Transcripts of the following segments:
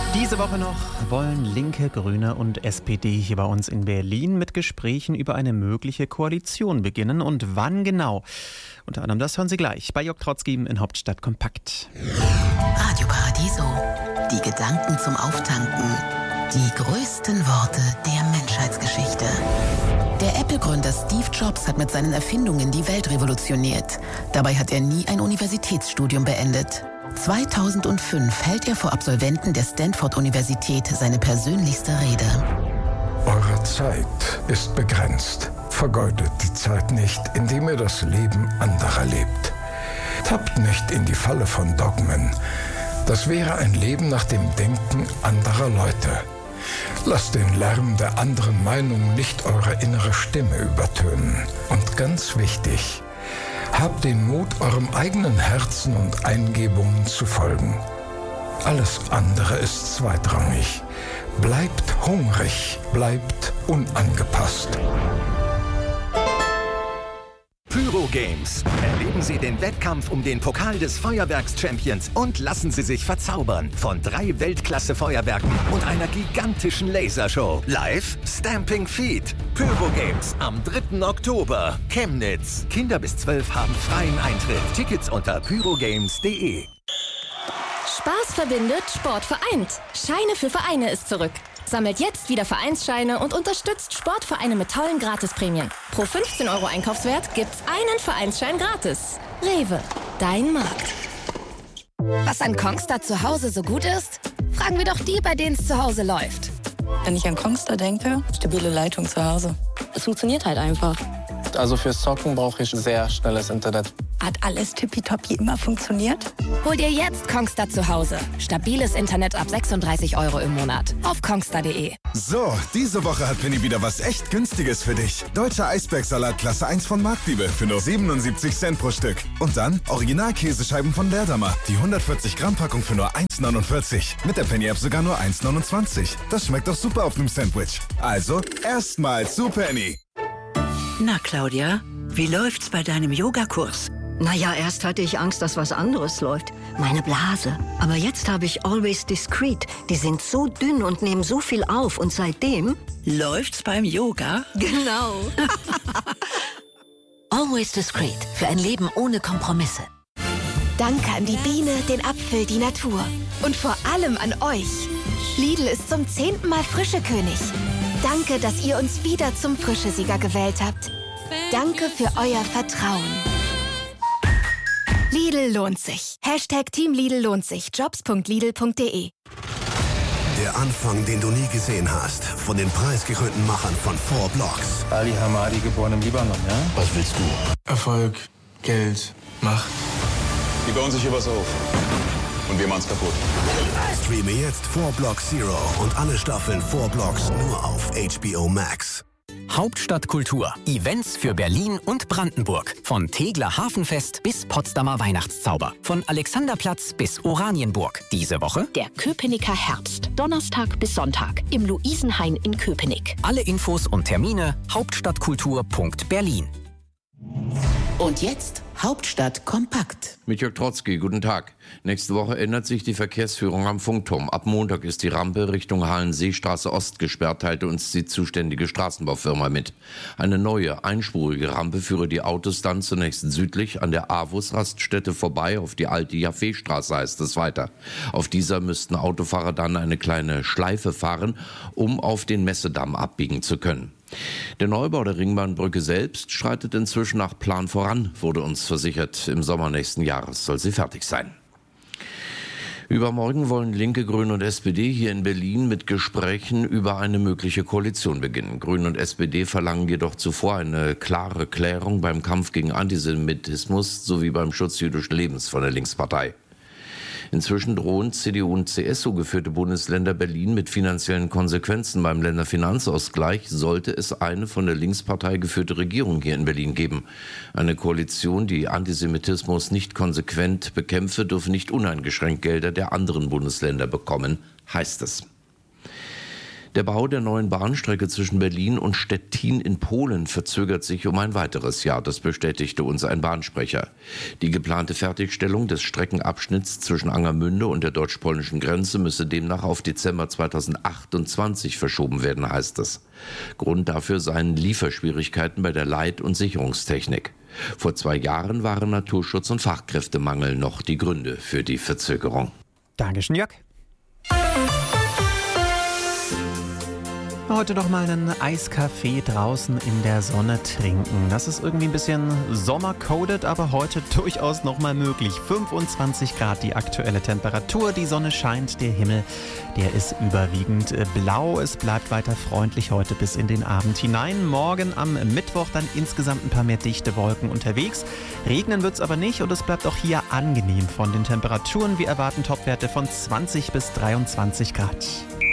Diese Woche noch wollen Linke, Grüne und SPD hier bei uns in Berlin mit Gesprächen über eine mögliche Koalition beginnen. Und wann genau? Unter anderem das hören Sie gleich bei Jörg Trotzki in Hauptstadt Kompakt. Radio Paradiso. Die Gedanken zum Auftanken. Die größten Worte der Menschheitsgeschichte. Der Apple-Gründer Steve Jobs hat mit seinen Erfindungen die Welt revolutioniert. Dabei hat er nie ein Universitätsstudium beendet. 2005 hält er vor Absolventen der Stanford-Universität seine persönlichste Rede. Eure Zeit ist begrenzt. Vergeudet die Zeit nicht, indem ihr das Leben anderer lebt. Tappt nicht in die Falle von Dogmen. Das wäre ein Leben nach dem Denken anderer Leute. Lasst den Lärm der anderen Meinung nicht eure innere Stimme übertönen. Und ganz wichtig, habt den Mut, eurem eigenen Herzen und Eingebungen zu folgen. Alles andere ist zweitrangig. Bleibt hungrig, bleibt unangepasst. Pyro Games. Erleben Sie den Wettkampf um den Pokal des Feuerwerks-Champions und lassen Sie sich verzaubern von 3 Weltklasse-Feuerwerken und einer gigantischen Lasershow. Live Stamping Feet. Pyro Games am 3. Oktober. Chemnitz. Kinder bis 12 haben freien Eintritt. Tickets unter pyrogames.de. Spaß verbindet, Sport vereint. Scheine für Vereine ist zurück. Sammelt jetzt wieder Vereinsscheine und unterstützt Sportvereine mit tollen Gratisprämien. Pro 15 € Einkaufswert gibt's einen Vereinsschein gratis. Rewe, dein Markt. Was an Kongstar zu Hause so gut ist? Fragen wir doch die, bei denen es zu Hause läuft. Wenn ich an Kongstar denke, stabile Leitung zu Hause. Es funktioniert halt einfach. Also fürs Zocken brauche ich sehr schnelles Internet. Hat alles tippitoppi immer funktioniert? Hol dir jetzt Kongstar zu Hause. Stabiles Internet ab 36 € im Monat. Auf kongstar.de. So, diese Woche hat Penny wieder was echt Günstiges für dich. Deutscher Eisbergsalat Klasse 1 von Marktliebe für nur 77 Cent pro Stück. Und dann Original-Käsescheiben von Leerdammer. Die 140 Gramm Packung für nur 1,49. Mit der Penny-App sogar nur 1,29. Das schmeckt doch super auf einem Sandwich. Also, erstmal zu Penny. Na, Claudia, wie läuft's bei deinem Yogakurs? Naja, erst hatte ich Angst, dass was anderes läuft. Meine Blase. Aber jetzt habe ich Always Discreet. Die sind so dünn und nehmen so viel auf. Und seitdem... Läuft's beim Yoga? Genau. Always Discreet. Für ein Leben ohne Kompromisse. Danke an die Biene, den Apfel, die Natur. Und vor allem an euch. Lidl ist zum 10. Mal Frischekönig. Danke, dass ihr uns wieder zum Frischesieger gewählt habt. Danke für euer Vertrauen. Lidl lohnt sich. #Team Lidl lohnt sich. Jobs.lidl.de. Der Anfang, den du nie gesehen hast. Von den preisgekrönten Machern von 4 Blocks. Ali Hamadi, geboren im Libanon, ja? Was willst du? Erfolg, Geld, Macht. Die bauen sich hier was auf. Und wir machen's kaputt. Streame jetzt 4 Blocks Zero und alle Staffeln 4 Blocks nur auf HBO Max. Hauptstadtkultur. Events für Berlin und Brandenburg. Von Tegeler Hafenfest bis Potsdamer Weihnachtszauber. Von Alexanderplatz bis Oranienburg. Diese Woche der Köpenicker Herbst. Donnerstag bis Sonntag im Luisenhain in Köpenick. Alle Infos und Termine hauptstadtkultur.berlin. Und jetzt Hauptstadt kompakt. Mit Jörg Trotzki, guten Tag. Nächste Woche ändert sich die Verkehrsführung am Funkturm. Ab Montag ist die Rampe Richtung Hallenseestraße Ost gesperrt, teilte uns die zuständige Straßenbaufirma mit. Eine neue, einspurige Rampe führe die Autos dann zunächst südlich an der AWUS-Raststätte vorbei auf die alte Jaffeestraße, heißt es weiter. Auf dieser müssten Autofahrer dann eine kleine Schleife fahren, um auf den Messedamm abbiegen zu können. Der Neubau der Ringbahnbrücke selbst schreitet inzwischen nach Plan voran, wurde uns versichert. Im Sommer nächsten Jahres soll sie fertig sein. Übermorgen wollen Linke, Grüne und SPD hier in Berlin mit Gesprächen über eine mögliche Koalition beginnen. Grüne und SPD verlangen jedoch zuvor eine klare Klärung beim Kampf gegen Antisemitismus sowie beim Schutz jüdischen Lebens von der Linkspartei. Inzwischen drohen CDU und CSU geführte Bundesländer Berlin mit finanziellen Konsequenzen beim Länderfinanzausgleich, sollte es eine von der Linkspartei geführte Regierung hier in Berlin geben. Eine Koalition, die Antisemitismus nicht konsequent bekämpfe, dürfe nicht uneingeschränkt Gelder der anderen Bundesländer bekommen, heißt es. Der Bau der neuen Bahnstrecke zwischen Berlin und Stettin in Polen verzögert sich um ein weiteres Jahr. Das bestätigte uns ein Bahnsprecher. Die geplante Fertigstellung des Streckenabschnitts zwischen Angermünde und der deutsch-polnischen Grenze müsse demnach auf Dezember 2028 verschoben werden, heißt es. Grund dafür seien Lieferschwierigkeiten bei der Leit- und Sicherungstechnik. Vor 2 Jahren waren Naturschutz und Fachkräftemangel noch die Gründe für die Verzögerung. Dankeschön, Jörg. Heute noch mal einen Eiskaffee draußen in der Sonne trinken. Das ist irgendwie ein bisschen sommercoded, aber heute durchaus noch mal möglich. 25 Grad die aktuelle Temperatur, die Sonne scheint, der Himmel, der ist überwiegend blau. Es bleibt weiter freundlich heute bis in den Abend hinein. Morgen am Mittwoch dann insgesamt ein paar mehr dichte Wolken unterwegs. Regnen wird es aber nicht und es bleibt auch hier angenehm von den Temperaturen. Wir erwarten Topwerte von 20 bis 23 Grad.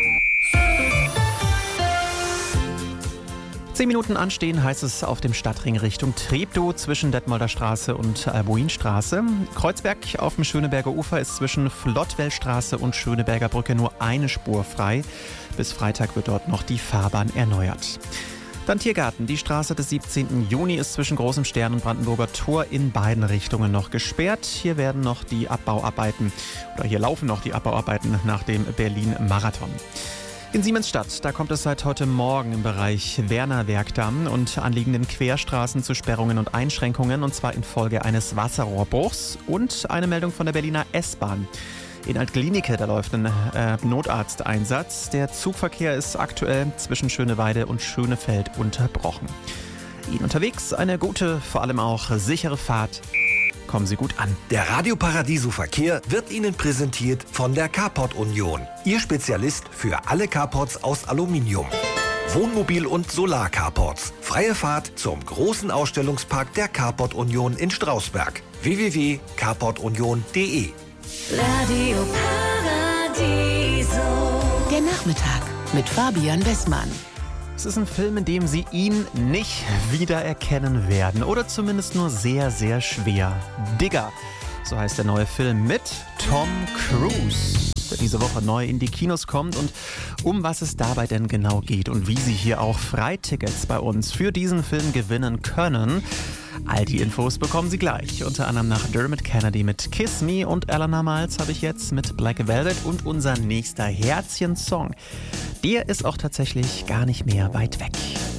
10 Minuten anstehen heißt es auf dem Stadtring Richtung Treptow zwischen Detmolder Straße und Albuinstraße. Kreuzberg auf dem Schöneberger Ufer ist zwischen Flottwellstraße und Schöneberger Brücke nur eine Spur frei. Bis Freitag wird dort noch die Fahrbahn erneuert. Dann Tiergarten. Die Straße des 17. Juni ist zwischen Großem Stern und Brandenburger Tor in beiden Richtungen noch gesperrt. Hier werden noch die Abbauarbeiten oder hier laufen noch die Abbauarbeiten nach dem Berlin-Marathon. In Siemensstadt, da kommt es seit heute Morgen im Bereich Werner-Werkdamm und anliegenden Querstraßen zu Sperrungen und Einschränkungen, und zwar infolge eines Wasserrohrbruchs und eine Meldung von der Berliner S-Bahn. In Alt-Glienicke, da läuft ein Notarzteinsatz. Der Zugverkehr ist aktuell zwischen Schöneweide und Schönefeld unterbrochen. Ihnen unterwegs eine gute, vor allem auch sichere Fahrt. Kommen Sie gut an. Der Radio Paradiso Verkehr wird Ihnen präsentiert von der Carport Union. Ihr Spezialist für alle Carports aus Aluminium. Wohnmobil- und Solar-Carports. Freie Fahrt zum großen Ausstellungspark der Carport Union in Strausberg. www.carportunion.de. Radio Paradiso. Der Nachmittag mit Fabian Bessmann. Es ist ein Film, in dem Sie ihn nicht wiedererkennen werden. Oder zumindest nur sehr, sehr schwer. Digger, so heißt der neue Film mit Tom Cruise, der diese Woche neu in die Kinos kommt. Und um was es dabei denn genau geht und wie Sie hier auch Freitickets bei uns für diesen Film gewinnen können, all die Infos bekommen Sie gleich. Unter anderem nach Dermot Kennedy mit Kiss Me und Eleanor Miles habe ich jetzt mit Black Velvet. Und unser nächster Herzchen-Song, der ist auch tatsächlich gar nicht mehr weit weg.